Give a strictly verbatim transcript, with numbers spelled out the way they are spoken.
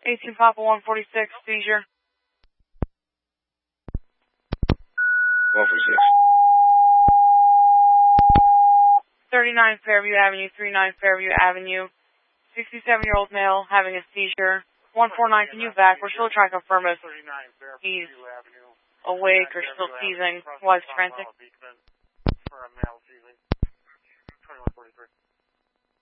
eighteen Papa one forty-six, seizure. one forty-six. thirty-nine Fairview Avenue, thirty-nine Fairview Avenue. sixty-seven-year-old male having a seizure. one forty-nine, can you back? We're still trying to confirm if he's awake or still seizing. Wife's frantic.